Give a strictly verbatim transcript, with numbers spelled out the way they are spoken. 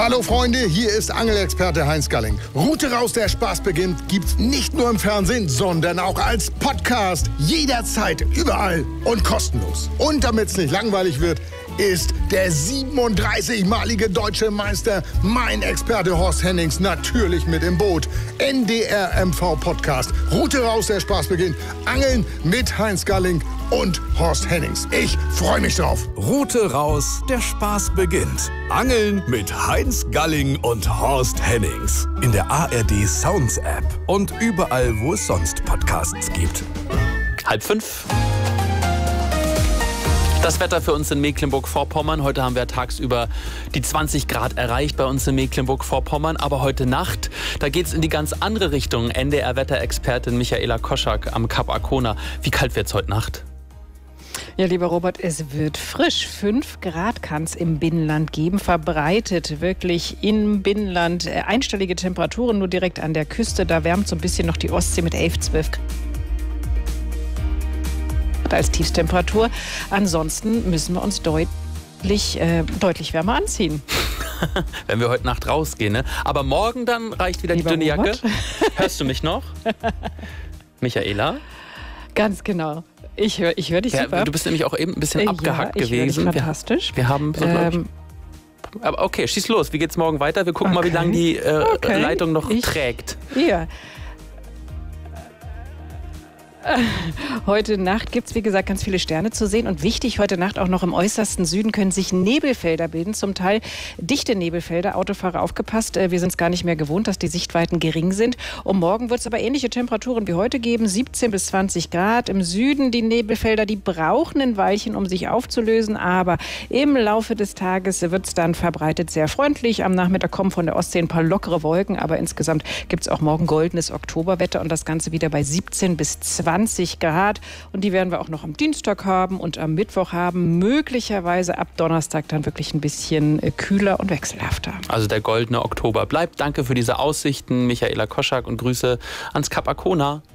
Hallo Freunde, hier ist Angelexperte Heinz Galling. Route raus, der Spaß beginnt, gibt's nicht nur im Fernsehen, sondern auch als Podcast. Jederzeit, überall und kostenlos. Und damit's nicht langweilig wird, ist der siebenunddreißigmalige deutsche Meister, mein Experte Horst Hennings, natürlich mit im Boot. N D R M V Podcast. Route raus, der Spaß beginnt. Angeln mit Heinz Galling und Horst Hennings. Ich freue mich drauf. Route raus, der Spaß beginnt. Angeln mit Heinz Galling und Horst Hennings. In der A R D Sounds App und überall, wo es sonst Podcasts gibt. Halb fünf. Das Wetter für uns in Mecklenburg-Vorpommern. Heute haben wir tagsüber die zwanzig Grad erreicht bei uns in Mecklenburg-Vorpommern. Aber heute Nacht, da geht es in die ganz andere Richtung. N D R-Wetterexpertin Michaela Koschak am Kap Arkona. Wie kalt wird es heute Nacht? Ja, lieber Robert, es wird frisch. Fünf Grad kann es im Binnenland geben. Verbreitet wirklich im Binnenland. Einstellige Temperaturen nur direkt an der Küste. Da wärmt so ein bisschen noch die Ostsee mit elf, zwölf Grad. Als Tiefstemperatur. Ansonsten müssen wir uns deutlich, äh, deutlich wärmer anziehen. Wenn wir heute Nacht rausgehen, ne? Aber morgen dann reicht wieder Lieber die dünne Jacke. Robert? Hörst du mich noch? Michaela? Ganz genau. Ich höre ich hör dich Ja, super. du bist nämlich auch eben ein bisschen Ja, abgehackt ich höre dich gewesen. fantastisch. Wir, wir haben so, Ähm, aber okay, schieß los. Wie geht's morgen weiter? Wir gucken Okay. mal, wie lange die äh, Okay. Leitung noch Ich- trägt. Ja. Heute Nacht gibt es, wie gesagt, ganz viele Sterne zu sehen. Und wichtig, heute Nacht auch noch im äußersten Süden können sich Nebelfelder bilden. Zum Teil dichte Nebelfelder. Autofahrer aufgepasst. Wir sind es gar nicht mehr gewohnt, dass die Sichtweiten gering sind. Um morgen wird es aber ähnliche Temperaturen wie heute geben. siebzehn bis zwanzig Grad. Im Süden die Nebelfelder, die brauchen ein Weilchen, um sich aufzulösen. Aber im Laufe des Tages wird es dann verbreitet sehr freundlich. Am Nachmittag kommen von der Ostsee ein paar lockere Wolken. Aber insgesamt gibt es auch morgen goldenes Oktoberwetter. Und das Ganze wieder bei siebzehn bis zwanzig Grad. Und die werden wir auch noch am Dienstag haben und am Mittwoch haben. Möglicherweise ab Donnerstag dann wirklich ein bisschen kühler und wechselhafter. Also der goldene Oktober bleibt. Danke für diese Aussichten, Michaela Koschak, und Grüße ans Kap Arkona.